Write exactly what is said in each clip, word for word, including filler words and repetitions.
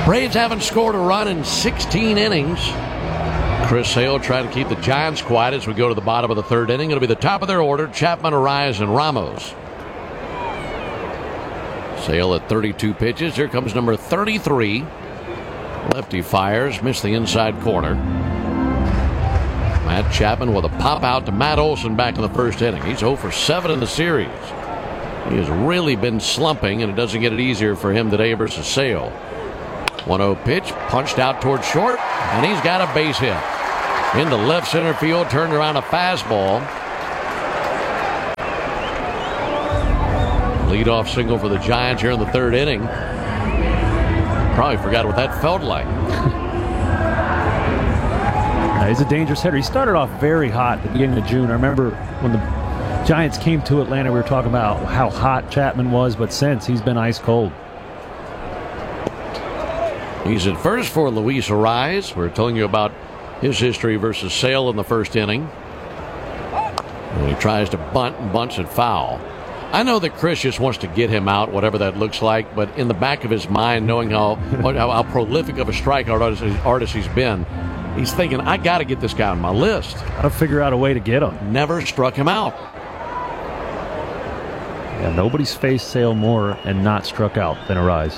Braves haven't scored a run in sixteen innings. Chris Sale trying to keep the Giants quiet as we go to the bottom of the third inning. It'll be the top of their order: Chapman, Arraez, and Ramos. Sale at thirty-two pitches. Here comes number thirty-three. Lefty fires, missed the inside corner. Matt Chapman with a pop out to Matt Olson back in the first inning. He's oh for seven in the series. He has really been slumping, and it doesn't get it easier for him today versus Sale. one oh pitch, punched out towards short, and he's got a base hit. Into left center field, turned around a fastball. Leadoff single for the Giants here in the third inning. Probably forgot what that felt like. Uh, he's a dangerous hitter. He started off very hot at the beginning of June. I remember when the Giants came to Atlanta, we were talking about how hot Chapman was, but since, he's been ice cold. He's at first for Luis Arraez. We're telling you about his history versus Sale in the first inning. And he tries to bunt and bunts it foul. I know that Chris just wants to get him out, whatever that looks like, but in the back of his mind, knowing how how, how prolific of a strikeout artist, artist he's been, he's thinking, I got to get this guy on my list. Got to figure out a way to get him. Never struck him out. Yeah, nobody's faced Sale more and not struck out than Arraez.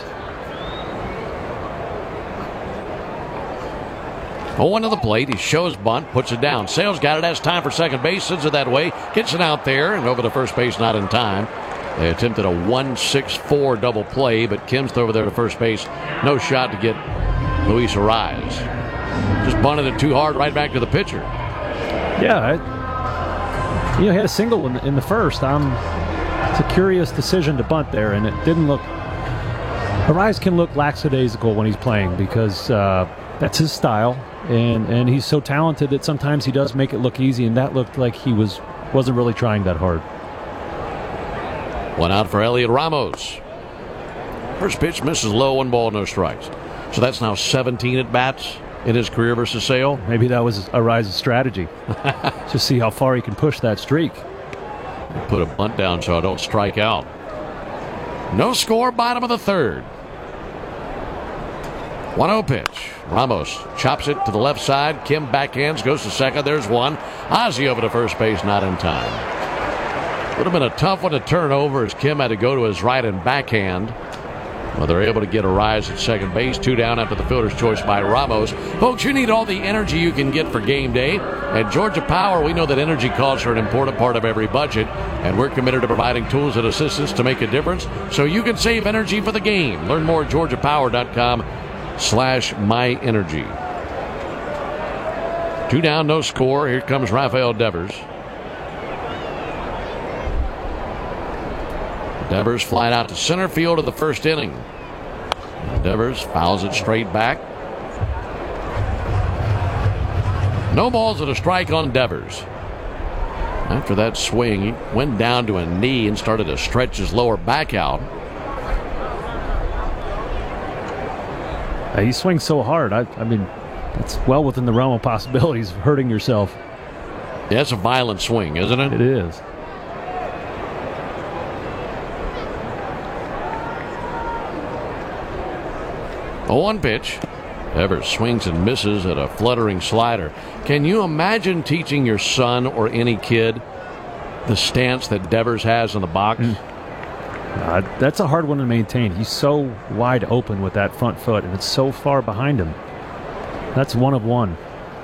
oh one to the plate. He shows bunt, puts it down. Sale's got it, has time for second base, sends it that way, gets it out there, and over to first base, not in time. They attempted a one six four double play, but Kim's over there to first base. No shot to get Luis Arraez. Just bunted it too hard right back to the pitcher. Yeah, I, you know, he had a single in the, in the first. Um, it's a curious decision to bunt there, and it didn't look... Arraez can look lackadaisical when he's playing because uh, that's his style. And and he's so talented that sometimes he does make it look easy, and that looked like he was, wasn't really trying that hard. One out for Elliot Ramos. First pitch misses low, one ball, no strikes. So that's now seventeen at-bats in his career versus Sale. Maybe that was Arraez's strategy. Just see how far he can push that streak. Put a bunt down so I don't strike out. No score, bottom of the third. one oh pitch. Ramos chops it to the left side. Kim backhands, goes to second. There's one. Ozzie over to first base, not in time. Would have been a tough one to turn over as Kim had to go to his right and backhand. Well, they're able to get Arraez at second base. Two down after the fielder's choice by Ramos. Folks, you need all the energy you can get for game day. At Georgia Power, we know that energy costs are an important part of every budget, and we're committed to providing tools and assistance to make a difference so you can save energy for the game. Learn more at georgia power dot com slash my energy. Two down, no score. Here comes Rafael Devers. Devers flying out to center field of the first inning. Devers fouls it straight back. No balls and a strike on Devers. After that swing, he went down to a knee and started to stretch his lower back out. Uh, he swings so hard. I, I mean, it's well within the realm of possibilities of hurting yourself. Yeah, it's a violent swing, isn't it? It is. A one pitch. Devers swings and misses at a fluttering slider. Can you imagine teaching your son or any kid the stance that Devers has in the box? Mm. Uh, that's a hard one to maintain. He's so wide open with that front foot, and it's so far behind him. That's one of one.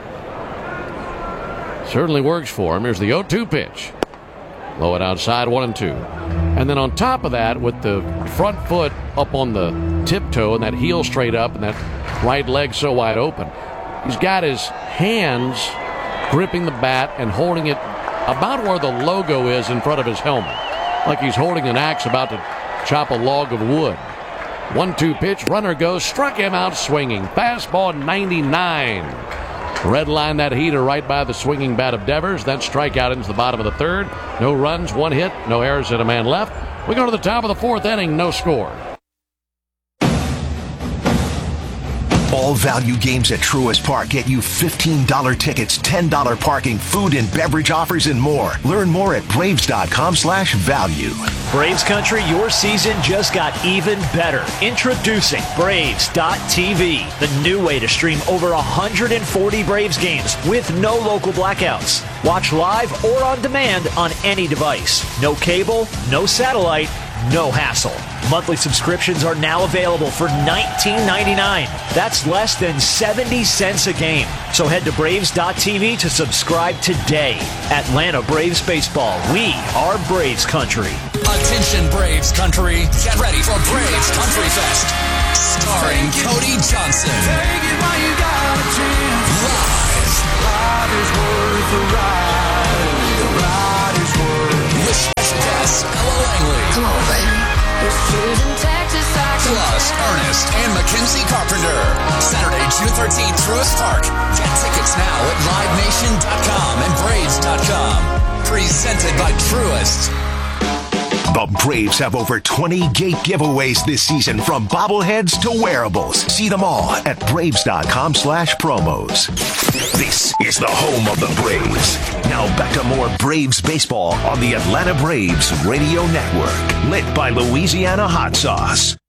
Certainly works for him. Here's the oh two pitch. Low it outside, one and two. And then on top of that, with the front foot up on the tiptoe and that heel straight up and that right leg so wide open, he's got his hands gripping the bat and holding it about where the logo is in front of his helmet, like he's holding an axe about to chop a log of wood. one two pitch, runner goes, struck him out swinging. Fastball ninety-nine. Red line that heater right by the swinging bat of Devers. Then strikeout into the bottom of the third. No runs, one hit, no errors, and a man left. We go to the top of the fourth inning, no score. Ball All value games at Truist Park get you fifteen dollars tickets, ten dollars parking, food and beverage offers, and more. Learn more at Braves.com slash value. Braves Country, your season just got even better. Introducing Braves dot T V, the new way to stream over one hundred forty Braves games with no local blackouts. Watch live or on demand on any device. No cable, no satellite, no hassle. Monthly subscriptions are now available for nineteen ninety-nine dollars. That's less than seventy cents a game. So head to Braves dot T V to subscribe today. Atlanta Braves Baseball. We are Braves Country. Attention Braves Country. Get ready for Braves Country Fest. Starring Cody Johnson. Take it while you got a chance. Live. Ride is worth the ride. The ride is worth. With special guests Ella Langley. Come on, baby. Plus Ernest and Mackenzie Carpenter. Saturday, June thirteenth, Truist Park. Get tickets now at live nation dot com and braves dot com. Presented by Truist. The Braves have over twenty gate giveaways this season, from bobbleheads to wearables. See them all at Braves.com slash promos. This is the home of the Braves. Now back to more Braves baseball on the Atlanta Braves Radio Network. Lit by Louisiana Hot Sauce.